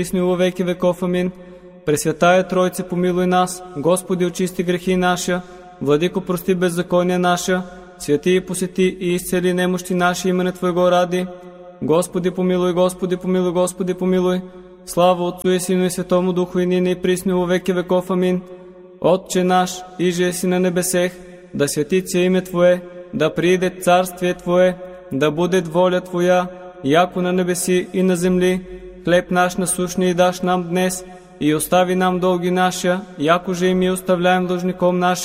присно во веки веков. Амин. Пресвятая Тройце, помилуй нас. Господи, очисти грехи наша. Владико, прости беззакония наша. Святи и посети и изцели немощи наши имене Твоего ради. Господи, помилуй, Господи, помилуй, Господи, помилуй. Слава Отцу и Сину и Святому Духу, и нине и присно во веки веков. Амин. Отче наш, иже еси на небесех, да свети се име Твое, да прииде царствие Твое, да буде воля Твоя, яко на небеси и на земли. Хлеб наш насущний даш нам днес, и остави нам долги наша, яко же и ми оставляем должником нашим.